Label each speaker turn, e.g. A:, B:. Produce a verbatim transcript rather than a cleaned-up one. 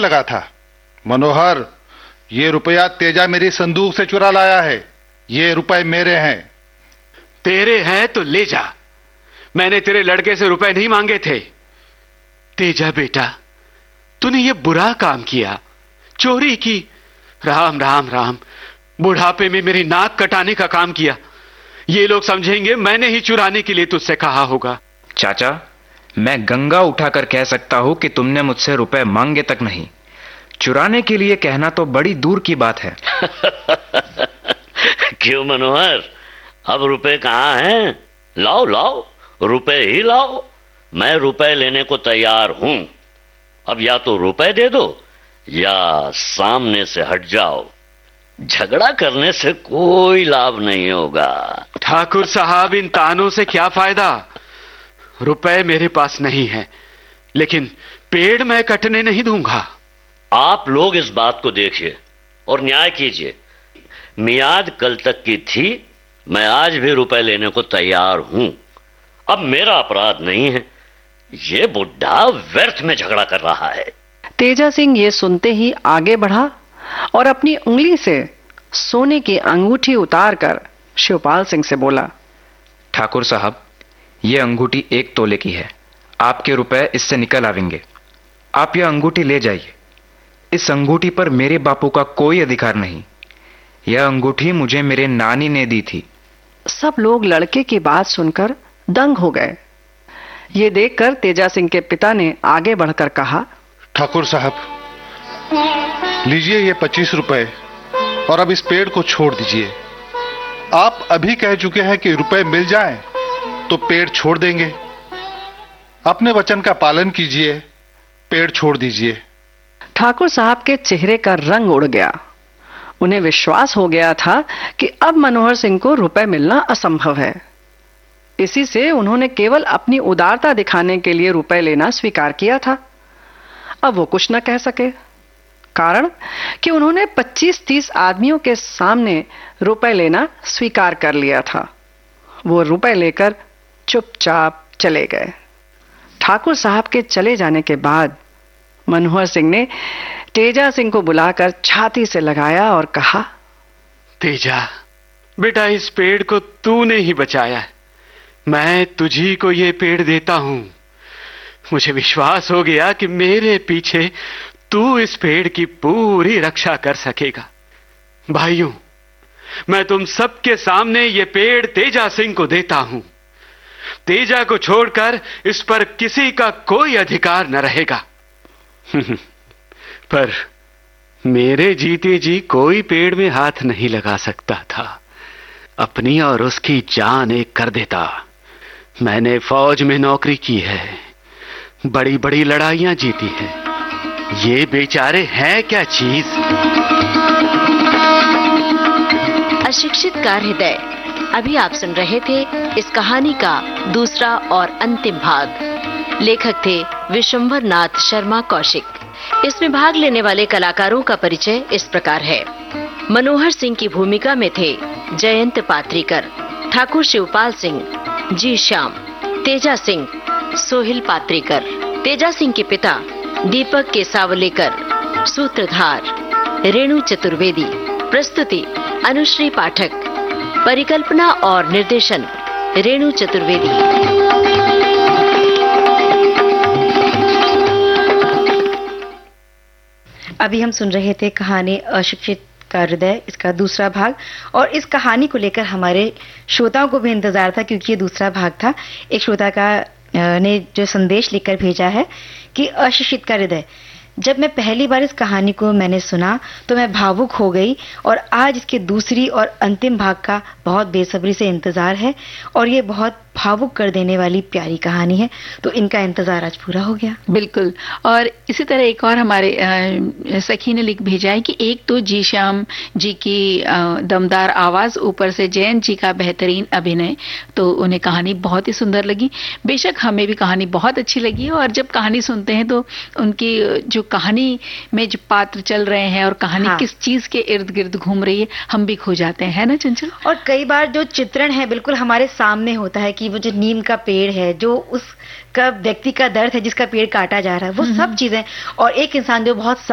A: लगा था। मनोहर, ये रुपया तेजा मेरी संदूक से चुरा लाया है। ये रुपए मेरे हैं।
B: तेरे हैं तो ले जा। मैंने तेरे लड़के से रुपए नहीं मांगे थे। तेजा बेटा, तूने ये बुरा काम किया, चोरी की। राम राम राम, बुढ़ापे में मेरी नाक कटाने का काम किया। ये लोग समझेंगे मैंने ही चुराने के लिए तुझसे कहा होगा।
C: चाचा, मैं गंगा उठाकर कह सकता हूं कि तुमने मुझसे रुपए मांगे तक नहीं। चुराने के लिए कहना तो बड़ी दूर की बात है।
D: क्यों मनोहर, अब रुपए कहाँ हैं? लाओ लाओ, रुपए ही लाओ। मैं रुपए लेने को तैयार हूं। अब या तो रुपए दे दो या सामने से हट जाओ। झगड़ा करने से कोई लाभ नहीं होगा।
B: ठाकुर साहब, इन तानों से क्या फायदा? रुपए मेरे पास नहीं है, लेकिन पेड़ मैं कटने नहीं दूंगा।
D: आप लोग इस बात को देखिए और न्याय कीजिए। मियाद कल तक की थी, मैं आज भी रुपए लेने को तैयार हूं। अब मेरा अपराध नहीं है। ये बुढ़ा व्यर्थ में झगड़ा कर रहा है।
E: तेजा सिंह ये सुनते ही आगे बढ़ा और अपनी उंगली से सोने की अंगूठी उतारकर शिवपाल सिंह से बोला,
C: ठाकुर साहब, ये अंगूठी एक तोले की है। आपके रुपए इससे निकल आवेंगे। आप यह अंगूठी ले जाइए। इस अंगूठी पर मेरे बापू का कोई अधिकार नहीं। यह अंगूठी मुझे मेरे नानी ने दी थी।
E: सब लोग लड़के की बात सुनकर दंग हो गए। ये देखकर तेजा सिंह के पिता ने आगे बढ़कर कहा,
A: ठाकुर साहब, लीजिए ये पच्चीस रुपए और अब इस पेड़ को छोड़ दीजिए। आप अभी कह चुके हैं कि रुपए मिल जाएं तो पेड़ छोड़ देंगे। अपने वचन का पालन कीजिए, पेड़ छोड़ दीजिए।
E: ठाकुर साहब के चेहरे का रंग उड़ गया। उन्हें विश्वास हो गया था कि अब मनोहर सिंह को रुपए मिलना असंभव है। इसी से उन्होंने केवल अपनी उदारता दिखाने के लिए रुपए लेना स्वीकार किया था। अब वो कुछ न कह सके, कारण कि उन्होंने पच्चीस तीस आदमियों के सामने रुपए लेना स्वीकार कर लिया था। वो रुपए लेकर चुपचाप चले गए। ठाकुर साहब के चले जाने के बाद मनोहर सिंह ने तेजा सिंह को बुलाकर छाती से लगाया और कहा,
B: तेजा बेटा, इस पेड़ को तूने ही बचाया है। मैं तुझी को ये पेड़ देता हूं। मुझे विश्वास हो गया कि मेरे पीछे तू इस पेड़ की पूरी रक्षा कर सकेगा। भाइयों, मैं तुम सबके सामने ये पेड़ तेजा सिंह को देता हूं। तेजा को छोड़कर इस पर किसी का कोई अधिकार न रहेगा। पर मेरे जीते जी कोई पेड़ में हाथ नहीं लगा सकता था। अपनी और उसकी जान एक कर देता। मैंने फौज में नौकरी की है, बड़ी बड़ी लड़ाइयां जीती हैं। ये बेचारे हैं क्या चीज?
F: अशिक्षित का हृदय। अभी आप सुन रहे थे इस कहानी का दूसरा और अंतिम भाग। लेखक थे विशंभर नाथ शर्मा कौशिक। इसमें भाग लेने वाले कलाकारों का परिचय इस प्रकार है। मनोहर सिंह की भूमिका में थे जयंत पात्रीकर, ठाकुर शिवपाल सिंह, जी श्याम, तेजा सिंह, सोहिल पात्रीकर, तेजा सिंह के पिता दीपक के सावलेकर, सूत्रधार रेणु चतुर्वेदी, प्रस्तुति अनुश्री पाठक, परिकल्पना और निर्देशन रेणु चतुर्वेदी।
G: अभी हम सुन रहे थे कहानी अशिक्षित का हृदय, इसका दूसरा भाग। और इस कहानी को लेकर हमारे श्रोताओं को भी इंतजार था, क्योंकि ये दूसरा भाग था। एक श्रोता का ने जो संदेश लिखकर भेजा है कि अशिक्षित का हृदय, जब मैं पहली बार इस कहानी को मैंने सुना तो मैं भावुक हो गई और आज इसके दूसरी और अंतिम भाग का बहुत बेसब्री से इंतजार है। और ये बहुत भावुक कर देने वाली प्यारी कहानी है, तो इनका इंतजार आज पूरा हो गया।
H: बिल्कुल। और इसी तरह एक और हमारे सखी ने लिख भेजा है कि एक तो जी श्याम जी की दमदार आवाज, ऊपर से जयंत जी का बेहतरीन अभिनय, तो उन्हें कहानी बहुत ही सुंदर लगी। बेशक हमें भी कहानी बहुत अच्छी लगी। और जब कहानी सुनते हैं तो उनकी जो कहानी में जो पात्र चल रहे हैं और कहानी हाँ। किस चीज के इर्द गिर्द घूम रही है, हम भी खो जाते हैं, है ना चंचल?
G: और कई बार जो चित्रण है बिल्कुल हमारे सामने होता है कि वो जो नीम का पेड़ है, जो उस का व्यक्ति का दर्द है जिसका पेड़ काटा जा रहा है, वो सब चीजें, और एक इंसान जो बहुत